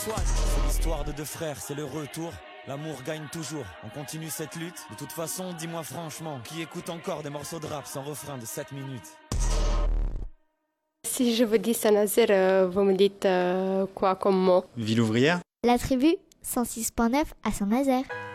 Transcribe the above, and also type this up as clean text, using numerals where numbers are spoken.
soigne. C'est l'histoire de deux frères, c'est le retour. L'amour gagne toujours, on continue cette lutte. De toute façon, dis-moi franchement, qui écoute encore des morceaux de rap sans refrain de 7 minutes? Si je vous dis Saint-Nazaire, vous me dites quoi comme mot? Ville ouvrière. La tribu 106.9 à Saint-Nazaire.